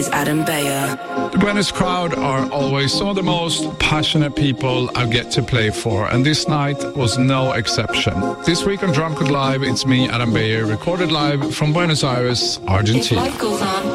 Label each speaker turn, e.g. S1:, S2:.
S1: is Adam Beyer.
S2: The Buenos crowd are always some of the most passionate people I get to play for, and this night was no exception. This week on Drumcode Live, it's me, Adam Beyer, recorded live from Buenos Aires, Argentina.
S1: If life goes on